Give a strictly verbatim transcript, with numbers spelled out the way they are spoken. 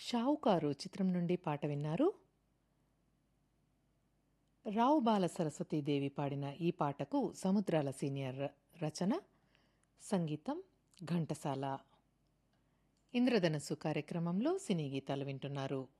షావుకారు చిత్రం నుండి పాట విన్నారు. రావు బాల సరస్వతీదేవి పాడిన ఈ పాటకు సముద్రాల సీనియర్ రచన, సంగీతం ఘంటసాల. ఇంద్రధనస్సు కార్యక్రమంలో సినీ గీతాలు వింటున్నారు.